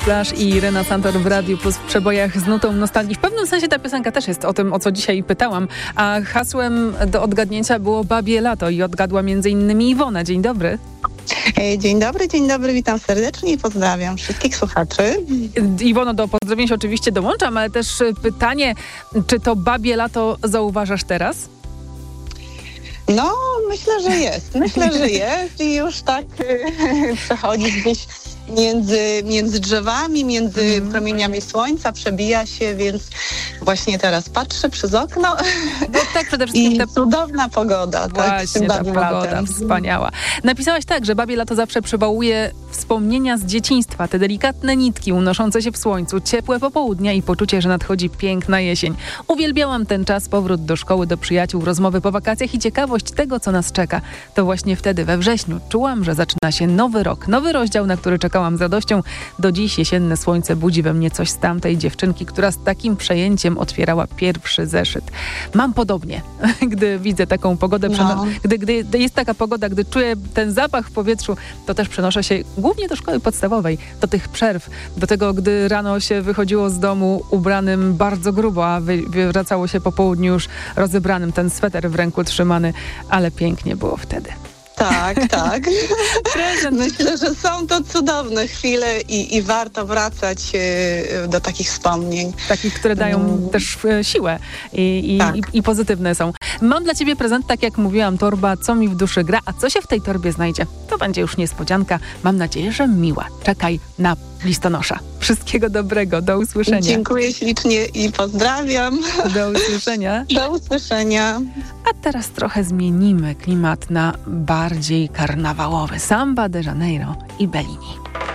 Flash i Irena Santor w Radiu Plus w przebojach z nutą nostalgii. W pewnym sensie ta piosenka też jest o tym, o co dzisiaj pytałam, a hasłem do odgadnięcia było Babie Lato i odgadła m.in. Iwona. Dzień dobry. Dzień dobry, witam serdecznie i pozdrawiam wszystkich słuchaczy. Iwono, do pozdrowień się oczywiście dołączam, ale też pytanie, czy to Babie Lato zauważasz teraz? No, myślę, że jest i już tak przechodzi gdzieś między drzewami, między promieniami słońca, przebija się, więc właśnie teraz patrzę przez okno. No tak, przede wszystkim i cudowna pogoda. Właśnie, tak, ta pogoda wspaniała. Napisałaś tak, że Babie Lato zawsze przywołuje wspomnienia z dzieciństwa, te delikatne nitki unoszące się w słońcu, ciepłe popołudnia i poczucie, że nadchodzi piękna jesień. Uwielbiałam ten czas, powrót do szkoły, do przyjaciół, rozmowy po wakacjach i ciekawość tego, co nas czeka. To właśnie wtedy, we wrześniu, czułam, że zaczyna się nowy rok, nowy rozdział, na który czekałam z radością. Do dziś jesienne słońce budzi we mnie coś z tamtej dziewczynki, która z takim przejęciem otwierała pierwszy zeszyt. Mam podobnie, gdy widzę taką pogodę, gdy jest taka pogoda, gdy czuję ten zapach w powietrzu, to też przenoszę się głównie do szkoły podstawowej, do tych przerw, do tego, gdy rano się wychodziło z domu ubranym bardzo grubo, a wracało się po południu już rozebranym, ten sweter w ręku trzymany, ale pięknie było wtedy. Tak. Myślę, że są to cudowne chwile i warto wracać do takich wspomnień. Takich, które dają też siłę i pozytywne są. Mam dla ciebie prezent, tak jak mówiłam, torba Co mi w duszy gra, a co się w tej torbie znajdzie? To będzie już niespodzianka. Mam nadzieję, że miła. Czekaj na listonosza. Wszystkiego dobrego. Do usłyszenia. Dziękuję ślicznie i pozdrawiam. Do usłyszenia. Do usłyszenia. A teraz trochę zmienimy klimat na bardziej karnawałowy. Samba de Janeiro i Bellini.